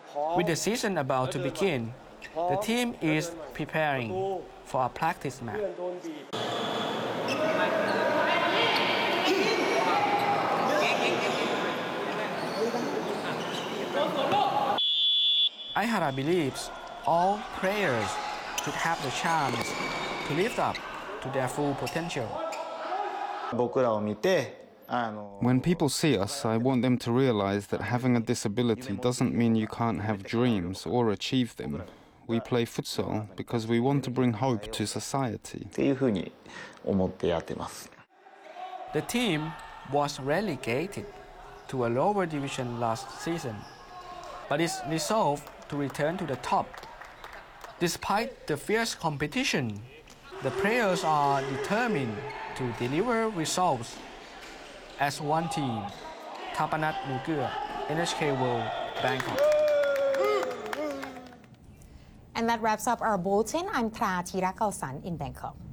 With the season about to begin, the team is preparing for a practice match. Aihara believes all players should have the chance to live up to their full potential. When people see us, I want them to realize that having a disability doesn't mean you can't have dreams or achieve them. We play futsal because we want to bring hope to society. The team was relegated to a lower division last season, but is resolved to return to the top. Despite the fierce competition, the players are determined to deliver results as one team. Tapanat Nugur, NHK World, Bangkok. And that wraps up our bulletin. I'm Tra Thirakalsan in Bangkok.